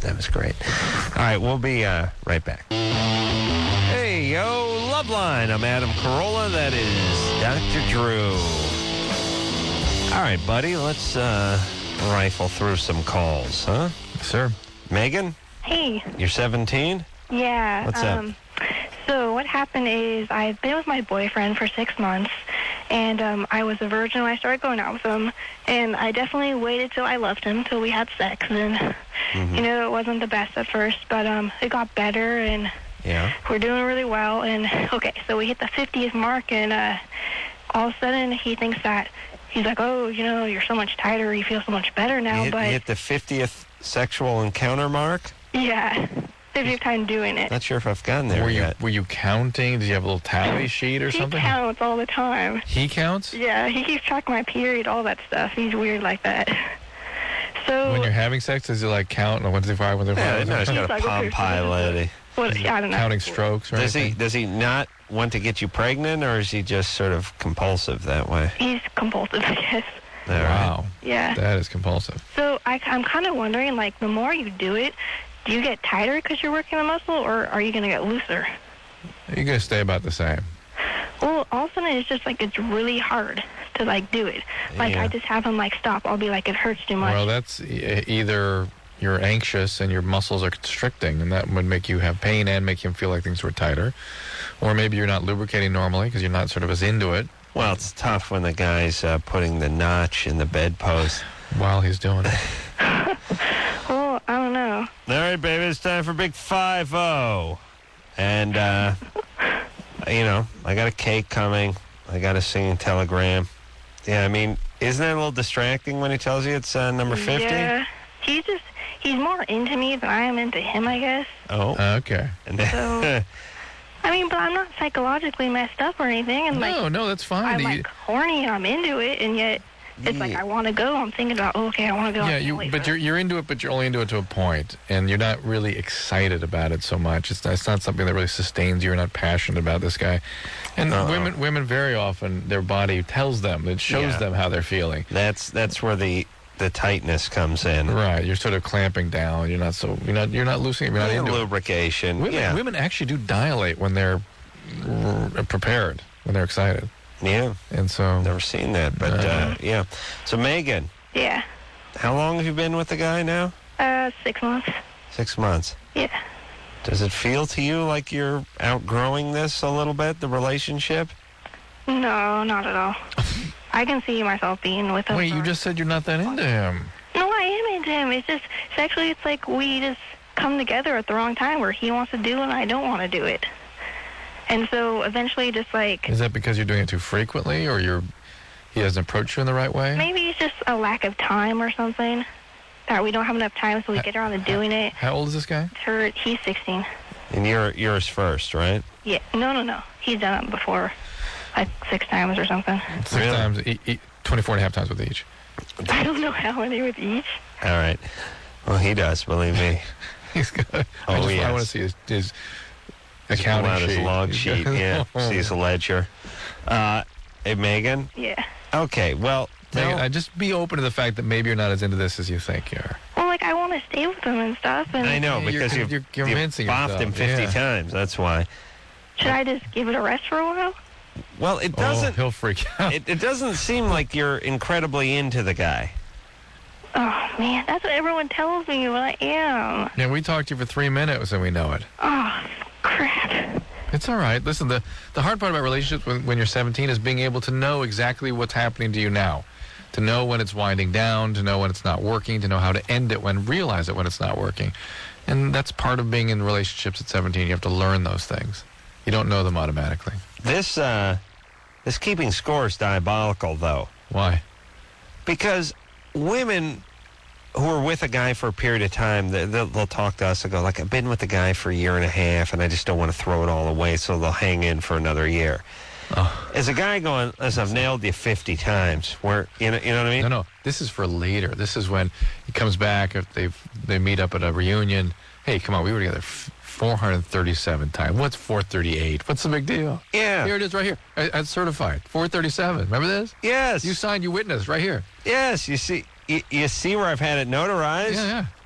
That was great. All right, we'll be right back. Hey, yo, Loveline. I'm Adam Carolla. That is Dr. Drew. All right, buddy, let's rifle through some calls, huh? Sir. Megan? Hey. You're 17? Yeah. What's up? So what happened is I've been with my boyfriend for 6 months, and I was a virgin when I started going out with him, and I definitely waited till I loved him, till we had sex, and, you know, it wasn't the best at first, but it got better, and we're doing really well, and, okay, so we hit the 50th mark, and all of a sudden he thinks that, he's like, oh, you know, you're so much tighter, you feel so much better now, You hit the 50th sexual encounter mark? Yeah. 50th time doing it. Not sure if I've gotten there yet. Were you counting? Did you have a little tally sheet or something? He counts all the time. He counts? Yeah, he keeps track of my period, all that stuff. He's weird like that. So when you're having sex, does he like count? 1, 2, 3, 4, 1, 2, 3, 4? Yeah, no, he's got a Palm Pilot. I don't know. Counting strokes or anything? Does he not want to get you pregnant, or is he just sort of compulsive that way? He's compulsive, I guess. Wow. Yeah. That is compulsive. So I'm kind of wondering, like, the more you do it, do you get tighter because you're working the muscle, or are you going to get looser? You're going to stay about the same. Well, all of a sudden, it's just, like, it's really hard to, like, do it. Like, I just have him, like, stop. I'll be like, it hurts too much. Well, that's either you're anxious and your muscles are constricting, and that would make you have pain and make you feel like things were tighter. Or maybe you're not lubricating normally because you're not sort of as into it. Well, it's tough when the guy's putting the notch in the bedpost. While he's doing it. Well, I don't know. All right, baby, it's time for Big 5-0. And, you know, I got a cake coming. I got a singing telegram. Yeah, I mean, isn't that a little distracting when he tells you it's number 50? Yeah. He's more into me than I am into him, I guess. Oh. Okay. So, I mean, but I'm not psychologically messed up or anything. And No, that's fine. I'm, like, horny, I'm into it, and yet it's like I want to go. I'm thinking about, okay, I want to go. Yeah, but you're into it, but you're only into it to a point, and you're not really excited about it so much. It's not something that really sustains you. You're not passionate about this guy. And women very often, their body tells them, it shows them how they're feeling. That's where the tightness comes in. Right, you're sort of clamping down. You're not loosening. You're not into lubrication. Women actually do dilate when they're prepared, when they're excited. Yeah. And so... Never seen that, but yeah. So, Megan. Yeah. How long have you been with the guy now? 6 months. 6 months. Yeah. Does it feel to you like you're outgrowing this a little bit, the relationship? No, not at all. I can see myself being with him. Wait, you just said you're not that into him. No, I am into him. It's like we just come together at the wrong time where he wants to do it and I don't want to do it. And so eventually just like... Is that because you're doing it too frequently or he doesn't approach you in the right way? Maybe it's just a lack of time or something. That we don't have enough time so we get around to doing it. How old is this guy? He's 16. And yours first, right? Yeah. No. He's done it before. Like 6 times or something. 6 times, 24 and a half times with each. I don't know how many with each. All right. Well, he does, believe me. He's good. I want to see his accounting sheet. His log sheet, yeah. See his ledger. Hey, Megan? Yeah. Okay, well... Megan, just be open to the fact that maybe you're not as into this as you think you are. Well, like, I want to stay with him and stuff. And I know, because you're convincing boffed him 50 times, that's why. Should I just give it a rest for a while? Well, it doesn't... he'll freak out. It doesn't seem like you're incredibly into the guy. Oh, man, that's what everyone tells me, but I am. Yeah, we talked to you for 3 minutes and we know it. Oh, crap. It's all right. Listen, the hard part about relationships when you're 17 is being able to know exactly what's happening to you now. To know when it's winding down, to know when it's not working, to know how to end it, realize it when it's not working. And that's part of being in relationships at 17. You have to learn those things. You don't know them automatically. This keeping score is diabolical, though. Why? Because women who are with a guy for a period of time, they'll talk to us and go, like, I've been with the guy for a year and a half, and I just don't want to throw it all away, so they'll hang in for another year. Oh. As a guy going, listen, I've nailed you 50 times. Where you know what I mean? No. This is for later. This is when he comes back, if they meet up at a reunion. Hey, come on, we were together 437 times. What's 438? What's the big deal? Yeah. Here it is right here. It's certified. 437. Remember this? Yes. You signed, you witnessed right here. Yes. You see where I've had it notarized? Yeah.